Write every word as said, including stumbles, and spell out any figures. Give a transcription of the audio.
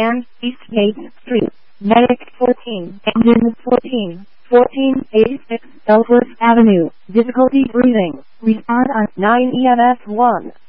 and Eastgate Street. Medic fourteen, Engine fourteen, fourteen eighty-six Ellsworth Avenue. Difficulty breathing. Respond on nine E M S one.